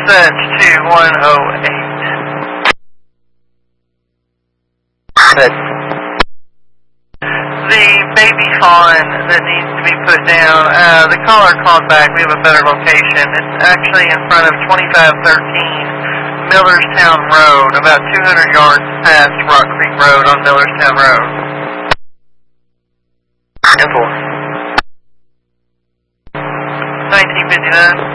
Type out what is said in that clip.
Dispatch 2108. Good. The baby fawn that needs to be put down, the caller called back. We have a better location. It's actually in front of 2513 Millerstown Road, about 200 yards past Rock Creek Road on Millerstown Road. 10-4. 1959.